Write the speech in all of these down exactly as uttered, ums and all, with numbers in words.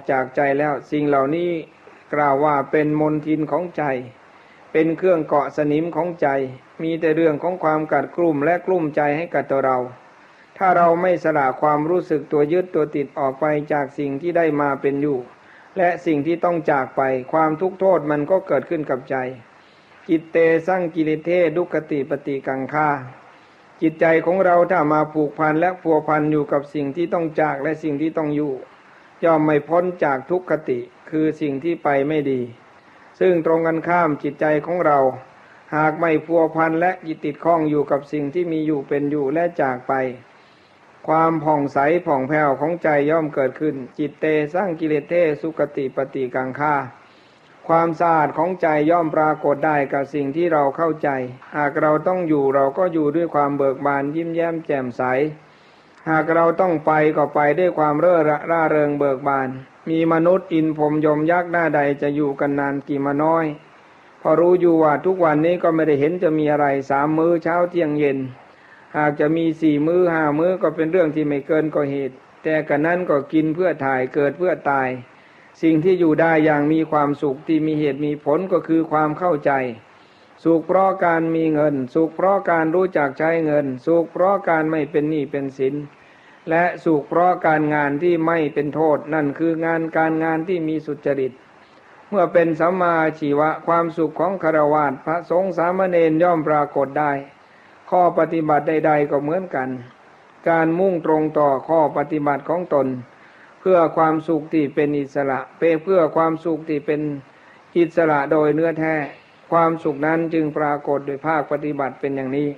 จากใจแล้วสิ่งเหล่านี้กล่าวว่าเป็นมลทินของใจเป็นเครื่องเกาะสนิมของใจมีแต่เรื่องของความกัดกลุ่มและกลุ่มใจให้กับตัวเราถ้าเราไม่สละความรู้สึกตัวยึดตัวติดออกไปจากสิ่งที่ได้มาเป็นอยู่และสิ่งที่ต้องจากไปความทุกข์โทษมันก็เกิดขึ้นกับใจจิตเตสังกิริเทดุคติปฏิกังขาจิตใจของเราถ้ามาผูกพันและพัวพันอยู่กับสิ่งที่ต้องจากและสิ่งที่ต้องอยู่ย่อมไม่พ้นจากทุกขติคือสิ่งที่ไปไม่ดีซึ่งตรงกันข้ามจิตใจของเราหากไม่พัวพันและยึดติดข้องอยู่กับสิ่งที่มีอยู่เป็นอยู่และจากไปความผ่องใสผ่องแผ้วของใจย่อมเกิดขึ้นจิตเตสร้างกิเลสเทสุคติปฏิกังขาความสะอาดของใจย่อมปรากฏได้กับสิ่งที่เราเข้าใจหากเราต้องอยู่เราก็อยู่ด้วยความเบิกบานยิ้มแย้มแจ่มใสหากเราต้องไปก็ไปด้วยความเร่อร่าเริงเบิกบานมีมนุษย์อินพรหมยมยักษ์หน้าใดจะอยู่กันนานกี่มาน้อยพอรู้อยู่ว่าทุกวันนี้ก็ไม่ได้เห็นจะมีอะไรสามมื้อเช้าเที่ยงเย็นหากจะมีสี่มื้อห้ามื้อก็เป็นเรื่องที่ไม่เกินกว่าเหตุแต่กันนั้นก็กินเพื่อถ่ายเกิดเพื่อตายสิ่งที่อยู่ได้อย่างมีความสุขที่มีเหตุมีผลก็คือความเข้าใจสุขเพราะการมีเงินสุขเพราะการรู้จักใช้เงินสุขเพราะการไม่เป็นหนี้เป็นสินและสุขเพราะการงานที่ไม่เป็นโทษนั่นคืองานการงานที่มีสุจริตเมื่อเป็นสัมมาอาชีวะความสุขของฆราวาสพระสงฆ์สามเณรย่อมปรากฏได้ข้อปฏิบัติใดๆก็เหมือนกันการมุ่งตรงต่อข้อปฏิบัติของตนเพื่อความสุขที่เป็นอิสระเพื่อความสุขที่เป็นอิสระโดยเนื้อแท้ความสุขนั้นจึงปรากฏโดยภาคปฏิบัติเป็นอย่างนี้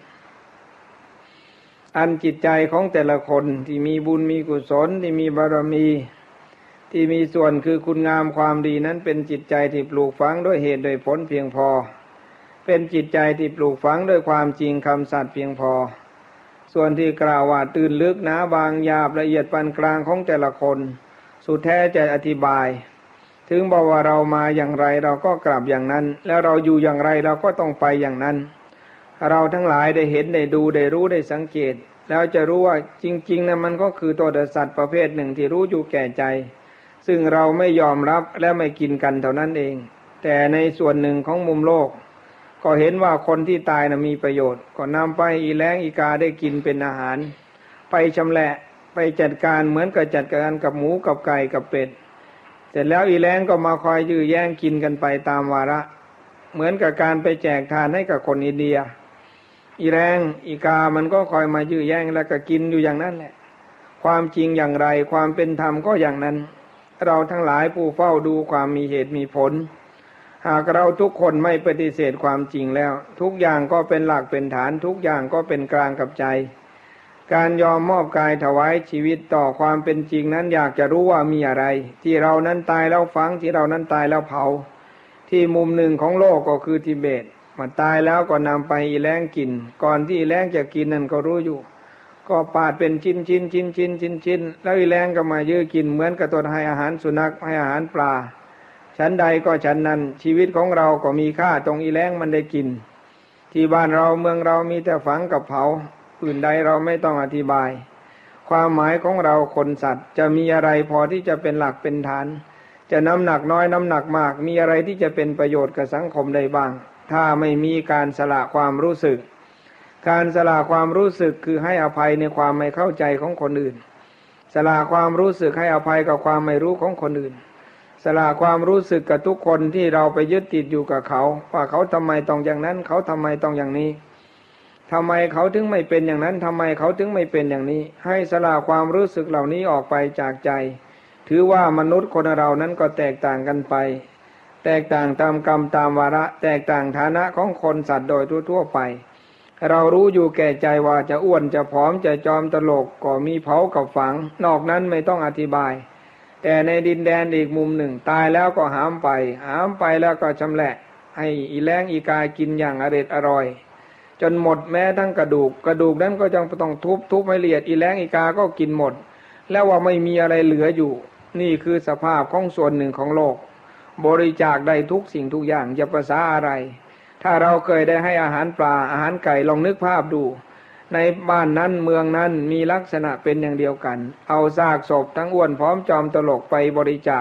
อันจิตใจของแต่ละคนที่มีบุญมีกุศลที่มีบารมีที่มีส่วนคือคุณงามความดีนั้นเป็นจิตใจที่ปลูกฝังด้วยเหตุโดยผลเพียงพอเป็นจิตใจที่ปลูกฝังด้วยความจริงคำสัตย์เพียงพอส่วนที่กล่าวว่าตื่นลึกหนาบางหยาบละเอียดปานกลางของแต่ละคนสุดแท้จะอธิบายถึงบอกว่าเรามาอย่างไรเราก็กลับอย่างนั้นแล้วเราอยู่อย่างไรเราก็ต้องไปอย่างนั้นเราทั้งหลายได้เห็นได้ดูได้รู้ได้สังเกตแล้วจะรู้ว่าจริงๆนะมันก็คือตัวสัตว์ประเภทหนึ่งที่รู้อยู่แก่ใจซึ่งเราไม่ยอมรับและไม่กินกันเท่านั้นเองแต่ในส่วนหนึ่งของมุมโลกก็เห็นว่าคนที่ตายนะมีประโยชน์ก็นำไปอีแล้งอีกาได้กินเป็นอาหารไปชำแหละไปจัดการเหมือนกับจัดการกับหมูกับไก่กับเป็ดเสร็จแล้วอีแล้งก็มาคอยยื้อแย่งกินกันไปตามวาระเหมือนกับการไปแจกทานให้กับคนอินเดียอีแรงอีกามันก็คอยมายื้อแย่งแล้วก็กินอยู่อย่างนั้นแหละความจริงอย่างไรความเป็นธรรมก็อย่างนั้นเราทั้งหลายผู้เฝ้าดูความมีเหตุมีผลหากเราทุกคนไม่ปฏิเสธความจริงแล้วทุกอย่างก็เป็นหลักเป็นฐานทุกอย่างก็เป็นกลางกับใจการยอมมอบกายถวายชีวิตต่อความเป็นจริงนั้นอยากจะรู้ว่ามีอะไรที่เรานั้นตายแล้วฝังที่เรานั้นตายแล้วเผาที่มุมหนึ่งของโลกก็คือทิเบตมาตายแล้วก็นำไปอีแล้งกินก่อนที่อีแล้งจะกินนั่นก็รู้อยู่ก็ปาดเป็นชิ้นชิ้นชิ้นชิ้นชิ้นชิ้นแล้วอีแล้งก็มายื้อกินเหมือนกับตัวให้อาหารสุนัขให้อาหารปลาชั้นใดก็ชั้นนั้นชีวิตของเราก็มีค่าตรงอีแล้งมันได้กินที่บ้านเราเมืองเรามีแต่ฝังกับเผาอื่นใดเราไม่ต้องอธิบายความหมายของเราคนสัตว์จะมีอะไรพอที่จะเป็นหลักเป็นฐานจะน้ำหนักน้อยน้ำหนักมากมีอะไรที่จะเป็นประโยชน์กับสังคมได้บ้างถ้าไม่มีการสละความรู้สึกการสละความรู้สึกคือให้อภัยในความไม่เข้าใจของคนอื่นสละความรู้สึกให้อภัยกับความไม่รู้ของคนอื่นสละความรู้สึกกับทุกคนที่เราไปยึดติดอยู่กับเขาว่าเขาทำไมต้องอย่างนั้นเขาทำไมต้องอย่างนี้ทำไมเขาถึงไม่เป็นอย่างนั้นทำไมเขาถึงไม่เป็นอย่างนี้ให้สละความรู้สึกเหล่านี้ออกไปจากใจถือว่ามนุษย์คนเรานั้นก็แตกต่างกันไปแตกต่างตามกรรมตามวาระแตกต่างฐานะของคนสัตว์โดยทั่วๆไปเรารู้อยู่แก่ใจว่าจะอ้วนจะผอมจะจอมตลกก็มีเผากับฝังนอกนั้นไม่ต้องอธิบายแต่ในดินแดนอีกมุมหนึ่งตายแล้วก็หามไปหามไปแล้วก็ชำแหละให้อีแล้งอีกากินอย่างอร็ดอร่อยจนหมดแม้ทั้งกระดูกกระดูกนั้นก็ยังต้องทุบทุบให้ละเอียดอีแล้งอีกาก็กินหมดแล้วว่าไม่มีอะไรเหลืออยู่นี่คือสภาพของส่วนหนึ่งของโลกบริจาคได้ทุกสิ่งทุกอย่างจะประสาอะไรถ้าเราเคยได้ให้อาหารปลาอาหารไก่ลองนึกภาพดูในบ้านนั้นเมืองนั้นมีลักษณะเป็นอย่างเดียวกันเอาซากศพทั้งอ้วนพร้อมจอมตลกไปบริจาค